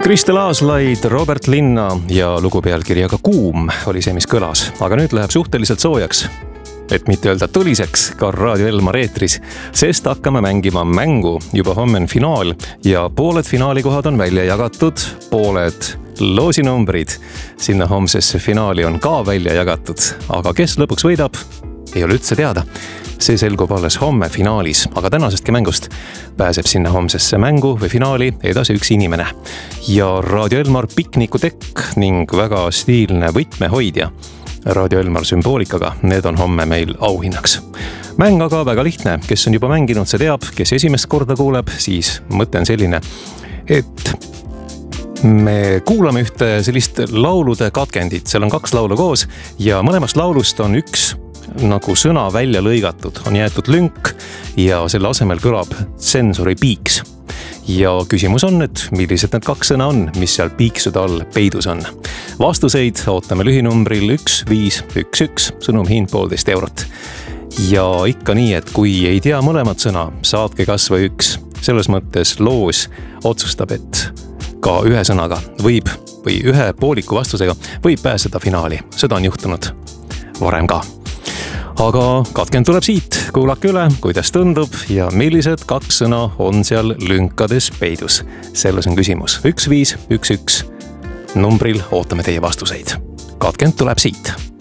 Kristel Aaslaid, Robert Linna ja lugu pealkirjaga Kuum oli see, mis kõlas. Aga nüüd läheb suhteliselt soojaks, et mitte öelda tuliseks, ka Raadio Elmar eetris, sest hakkame mängima mängu. Juba homme on finaal ja pooled finaalikohad on välja jagatud, pooled loosinumbrid sinna homsesse finaali on ka välja jagatud. Aga kes lõpuks võidab, ei ole üldse teada. See selgub alles homme finaalis, aga tänasestki mängust pääseb sinna homsesse mängu või finaali edasi üks inimene. Ja Raadio Elmar piknikutekk ning väga stiilne võtmehoidja Raadio Elmar sümboolikaga, need on homme meil auhinnaks. Mäng aga väga lihtne, kes on juba mänginud, see teab, kes esimest korda kuuleb, siis mõte on selline, et me kuulame ühte sellist laulude katkendit, seal on 2 laulu koos ja mõlemast laulust on üks nagu sõna välja lõigatud, on jäetud lünk ja selle asemel kõlab tsensori piiks. Ja küsimus on, et millised need 2 sõna on, mis seal piiksude all peidus on. Vastuseid ootame lühinumbril 1511, sõnum hind 1,5 eurot. Ja ikka nii, et kui ei tea mõlemat sõna, saatke kas või 1. Selles mõttes loos otsustab, et ka ühe sõnaga võib või ühe pooliku vastusega võib pääseda finaali. Seda on juhtunud varem ka. Aga katkend tuleb siit, kuulake üle, kuidas tundub ja millised 2 sõna on seal lünkades peidus. Selles on küsimus 1511 numbril, ootame teie vastuseid. Katkend tuleb siit.